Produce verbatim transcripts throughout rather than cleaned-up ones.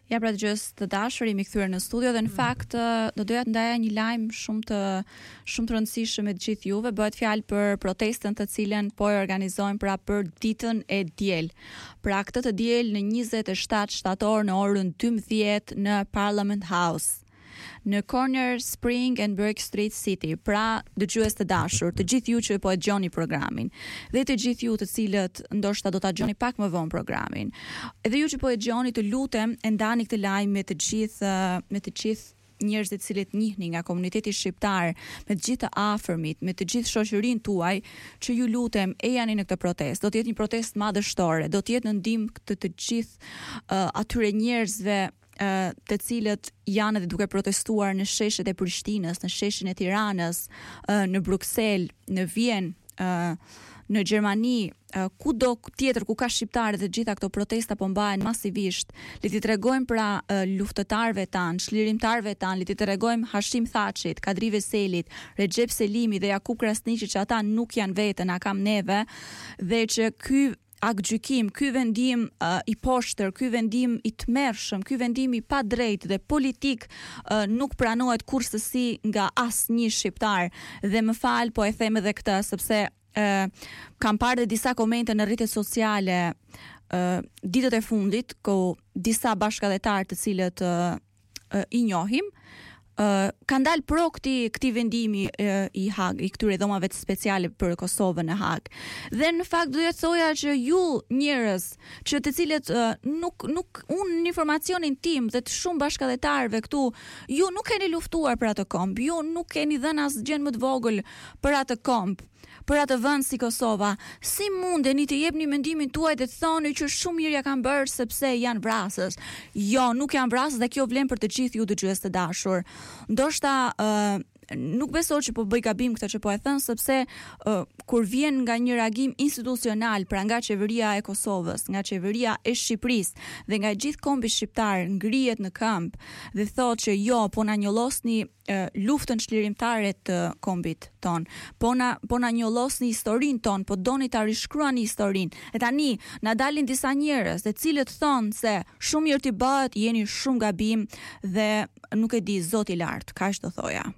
Ja, pra dëgjues të dashur, jemi kthyer në studio dhe në fakt do doja të ndaja një lajm shumë të shumë të rëndësishëm me të gjithë juve. Bëhet fjalë për protestën të cilën po e organizojmë pra për ditën e diel. Pra këtë të diel në njëzet e shtatë shtator në orën dymbëdhjetë në Parliament House, në Corner Spring and Burke Street City. Pra, dëgjues të dashur, të gjithë ju që po e dëgjoni programin, dhe të gjithë ju të cilët ndoshta do ta dëgjoni pak më vonë programin, edhe ju që po e dëgjoni, të lutem e ndani këtë lajm me të gjithë me të gjithë njerëzit të cilët njihni nga komuniteti shqiptar, me të gjithë të afërmit, me të gjithë shoqërinë tuaj, që ju lutem e jani në këtë protestë. Do të jetë një protestë madhështore, do të jetë në ndihmë të të gjithë uh, atyre njerëzve Uh, të cilët janë edhe duke protestuar në sheshet e Prishtinës, në sheshin e Tiranës, uh, në Bruksel, në Vjen, uh, në Gjermani, uh, kudo tjetër ku ka shqiptarë, dhe gjitha këto protesta po mbahen masivisht. Le t'i tregojmë pra uh, luftëtarëve tanë, çlirimtarëve tanë, le t'i tregojmë Hashim Thaçit, Kadri Veselit, Recep Selimi dhe Jakub Krasniqi që ata nuk janë vetën, a kam neve, dhe që ky akgjykim, ky vendim uh, i poshtër, ky vendim i tmerrshëm, ky vendim i padrejtë dhe politik uh, nuk pranohet kurrësi nga asnjë shqiptar. Dhe më fal, po e them edhe këtë sepse uh, kam parë dhe disa komente në rrjetet sociale uh, ditët e fundit, ku disa bashkëdhetar të cilët uh, uh, i njohim Uh, ka ndalë pro këti, këti vendimi uh, i Hag, i këtyre dhomave të speciale për Kosovën në Hag. Dhe në fakt do të thoja që ju njerëz që të cilët uh, nuk nuk unë në informacionin tim dhe të shumë bashkëdhetarëve këtu, ju nuk keni luftuar për atë komp, ju nuk keni dhënë asgjë më të vogël për atë komp, për atë vend si Kosova. Si mundeni të jepni mendimin tuaj dhe të thoni që shumë mirë ja kanë bërë sepse janë vrasës? Jo, nuk janë vrasës dhe kjo vlen për të gjithë ju dëgjues të dashur. Ndoshta uh, nuk besoj që po bëj gabim këtë që po e thënë, sepse uh, kur vjen nga një reagim institucional, pra nga qeveria e Kosovës, nga qeveria e Shqipërisë dhe nga gjithë kombi shqiptar ngrihet në këmbë dhe thotë që jo, po na njollosni uh, luftën çlirimtare të kombit ton, po na po na njollosni historinë ton, po doni ta rishkruani historinë. E tani na dalin disa njerëz, të cilët thonë se shumë mirë t'i bëhet, jeni shumë gabim dhe nuk e di Zoti i lartë, kaq do thoja.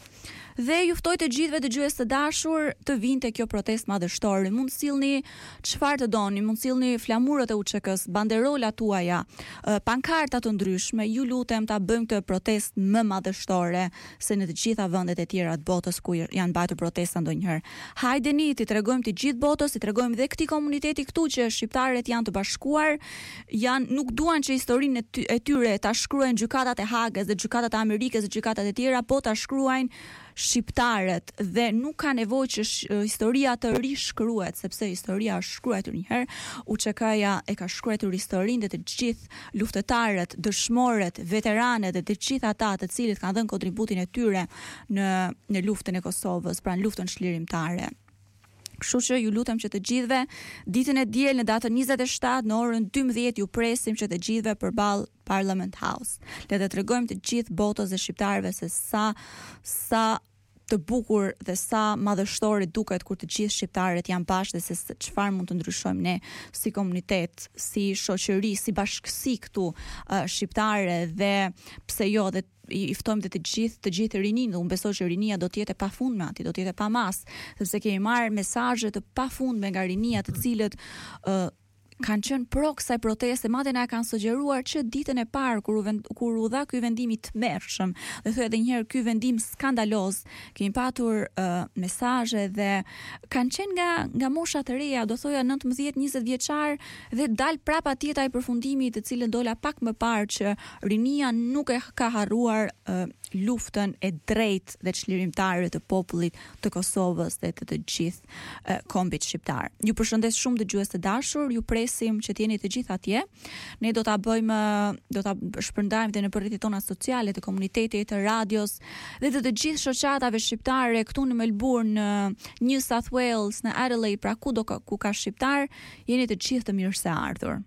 Dhe ju ftoj të gjithëve dëgjues të dashur të vinte kjo protestë madhështore. Mund sillni çfarë të doni, mund sillni flamurët e U Ç K-s, banderolat tuaja, pankarta të ndryshme. Ju lutem ta bëjmë këtë protestë më madhështore se në të gjitha vendet e tjera të botës ku janë mbajtur protesta ndonjëherë. Hajdeni, ti tregojmë të gjithë botës, ti tregojmë dhe këtij komuniteti këtu që shqiptarët janë të bashkuar, janë nuk duan që historinë e tyre ta shkruajnë gjykatat e Hagës dhe gjykatat e Amerikës dhe gjykatat e tjera, po ta shkruajnë shqiptarët, dhe nuk ka nevojë që sh- historia të rishkruhet, sepse historia është shkruar një herë. U Ç K-ja e ka shkruar historinë dhe të gjithë luftëtarët, dëshmorët, veteranët dhe të gjithë ata të cilët kanë dhënë kontributin e tyre në në luftën e Kosovës, pra në luftën çlirimtare. Kështu që ju lutem që të gjithëve ditën e diel në datën njëzet e shtatë në orën dymbëdhjetë ju presim që të gjithëve përballë Parliament House. Le të tregojmë të gjithë botës dhe shqiptarëve se sa sa të bukur dhe sa madhështore duket kur të gjithë shqiptarët janë bashkë, dhe se çfarë mund të ndryshojmë ne si komunitet, si shoqëri, si bashkësi këtu uh, shqiptare, dhe pse jo dhe i ftojmë dhe të gjithë të gjithë rinin, dhe unë besoj që rinia do të jetë e pafundme aty, do të jetë e pamas, sepse kemi marrë mesazhe të pafundme nga rinia të cilët uh, kanë qenë pro kësaj proteste, madje na kanë sugjeruar që ditën e parë kur u vend, kur u dha ky vendim i tmerrshëm, dhe thoya edhe një herë ky vendim skandaloz, kemi patur uh, mesazhe dhe kanë qenë nga nga mosha të reja, do thoya nëntëmbëdhjetë njëzet vjeçar, dhe dal prapa tjetra i përfundimit të cilën dola pak më parë që rinia nuk e ka harruar uh, luftën e drejtë dhe çlirimtare të popullit të Kosovës dhe të të gjithë uh, kombit shqiptar. Ju përshëndes shumë dëgjues të dashur, ju presim që të jeni të gjithë atje. Ne do ta bëjmë, do ta shpërndajmë dhe në rrjetet tona sociale, të komunitetit, të radios dhe të të gjithë shoqatave shqiptare këtu në Melbourne, në New South Wales, në Adelaide, pra kudo ka, ku ka shqiptar, jeni të gjithë të mirë se ardhur.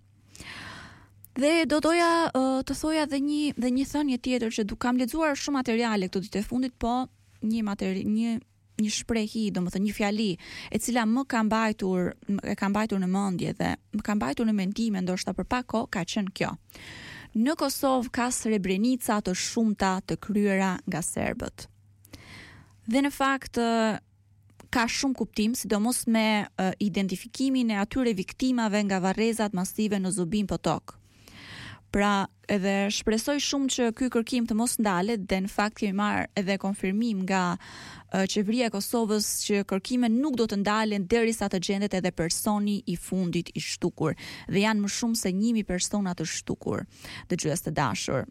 Dhe do doja uh, të thoja dhe një dhe një thënie tjetër, që du kam lexuar shumë materiale këto ditë e fundit, po një materi një një shprehje, domethënë një fjali e cila më ka mbajtur e ka mbajtur në mendje dhe më ka mbajtur në mendime ndoshta për pak kohë, ka qenë kjo. Në Kosovë ka Srebrenica të shumta të kryera nga serbët. Dhe në fakt ka shumë kuptim, sidomos me uh, identifikimin e atyre viktimave nga varrezat masive në Zubin Potok. Pra, edhe shpresoj shumë që ky kërkim të mos ndalet, dhe në fakt kemi marrë edhe konfirmim nga uh, qeveria e Kosovës që kërkimet nuk do të ndalen derisa të gjendet edhe personi i fundit i shtukur, dhe janë më shumë se njëmi persona të shtukur, dëgjues të dashur.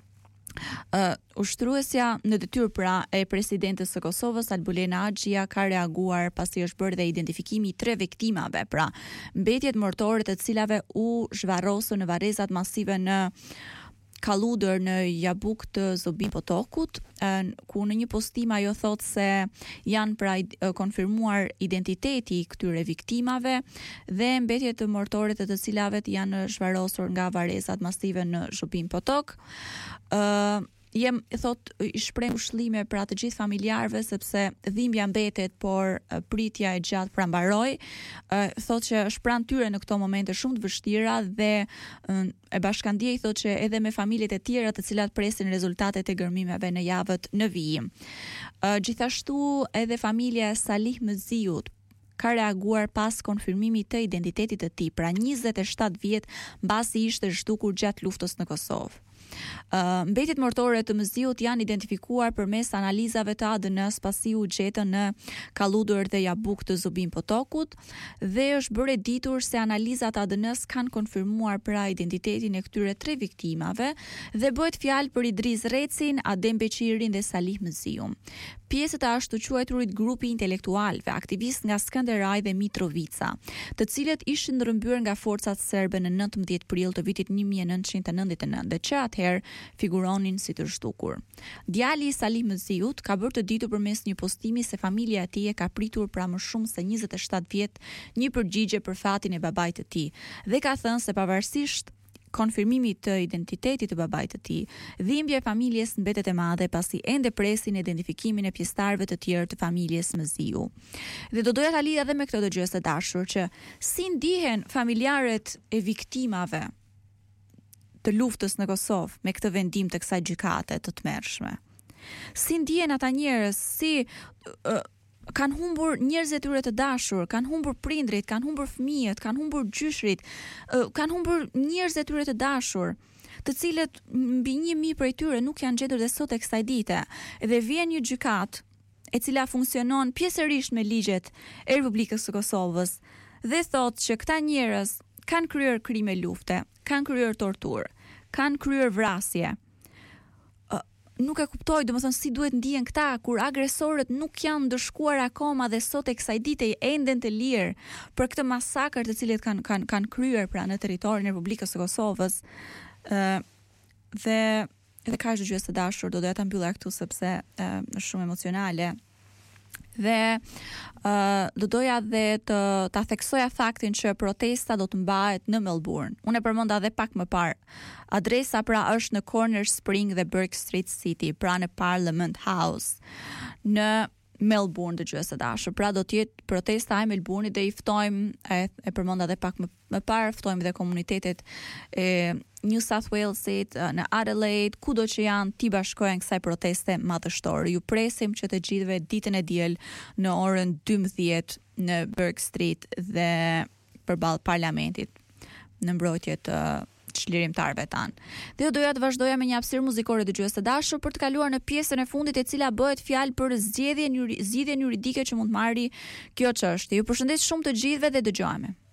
Uh, ushtruesja në detyrë pra e presidentes së Kosovës Albulena Axhia ka reaguar pasi është bërë dhe identifikimi i tre viktimave, pra mbetjet mortore të cilave u zhvarrosën në varrezat masive në Kalludër në Jabuk të Zubin Potokut, ku në një postim ajo thotë se janë pra konfirmuar identiteti i këtyre viktimave dhe mbetjet të mortore të të cilave janë zhvarrosur nga varrezat masive në Zubin Potok. Uh, jem thot i shpreh ushllime pra të gjithë familjarëve sepse dhimbja mbetet, por uh, pritja e gjatë pra mbaroi. Uh, thot që është pranë tyre në këto momente shumë të vështira dhe uh, e bashkandjej thot që edhe me familjet e tjera të cilat presin rezultatet e gërmimeve në javët në vijim. Uh, gjithashtu edhe familja e Salih Mëziut ka reaguar pas konfirmimit të identitetit të tij, pra njëzet e shtatë vjet mbasi ishte zhdukur gjatë luftës në Kosovë. Uh, mbetjet mortore të Mëziut janë identifikuar përmes analizave të A D N-s pasi u gjetën në Kalludër dhe Jabuk të Zubin Potokut dhe është bërë e ditur se analizat A D N-s kanë konfirmuar pra identitetin e këtyre tre viktimave dhe bëhet fjalë për Idris Recin, Adem Beqirin dhe Salih Mëziun. Pjesët e ashtu quajturit grupi intelektualve, aktivist nga Skënderaj dhe Mitrovica, të cilët ishin ndërmbyer nga forcat serbe në nëntëmbëdhjetë prill të vitit një mijë e nëntëqind e nëntëdhjetë e nëntë, dhe që atëherë figuronin si të zhdukur. Djali i Salih Mëziut ka bërë të ditur përmes një postimi se familja e tij e ka pritur pra më shumë se njëzet e shtatë vjet një përgjigje për fatin e babait të tij dhe ka thënë se pavarësisht konfirmimit të identitetit të babait të tij, dhimbja e familjes mbetet e madhe pasi ende presin identifikimin e pjesëtarëve të tjerë të familjes Mëziu. Dhe do doja ta lidha edhe me këtë dëgjues të dashur që si ndihen familjarët e viktimave të luftës në Kosovë me këtë vendim të kësaj gjykate të tmerrshme. Si ndihen ata njerëz, si uh, kanë humbur njerëz e tyre të dashur, kanë humbur prindrit, kanë humbur fëmijët, kanë humbur gjyshrit, uh, kanë humbur njerëz e tyre të dashur, të cilët mbi një mijë prej tyre nuk janë gjetur dhe sot e kësaj dite. Dhe vjen një gjykat e cila funksionon pjesërisht me ligjet e Republikës së Kosovës dhe thotë që këta njerëz kanë kryer krime lufte, kanë kryer torturë, kanë kryer vrasje. Nuk e kuptoj, domethënë si duhet ndihen këta kur agresorët nuk janë ndëshkuar akoma dhe sot e kësaj dite enden të lirë për këtë masakër të cilët kanë kanë kanë kryer pra në territorin e Republikës së Kosovës. ë uh, dhe edhe ka dëgjues të dashur, do doja ta mbylla këtu sepse uh, është shumë emocionale. Dhe uh, do doja dhe të ta theksoja faktin që protesta do të mbahet në Melbourne. Unë e përmenda edhe pak më parë. Adresa pra është në Corner Spring dhe Burke Street City, pra në Parliament House në Melbourne, dëgjues të dashur. Pra do të jetë protesta e Melbourne dhe i ftojmë, e, e përmenda edhe pak më, më parë, ftojmë dhe komunitetet e New South Walesit, në Adelaide, kudo që janë, ti bashkohen kësaj proteste madhështore. Ju presim që të gjithëve ditën e diel në orën dymbëdhjetë në Burke Street dhe përballë parlamentit në mbrojtje të çlirimtarëve tan. Dhe do doja të vazhdoja me një hapësirë muzikore dëgjues të dashur për të kaluar në pjesën e fundit e cila bëhet fjalë për zgjedhjen zgjidhjen juridike që mund të marrë kjo çështje. Ju përshëndes shumë të gjithëve dhe dëgjojmë.